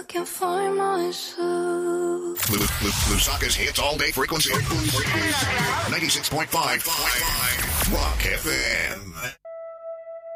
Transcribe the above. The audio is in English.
can't find myself. Lusaka's hits all day frequency. 96.5 Rock FM.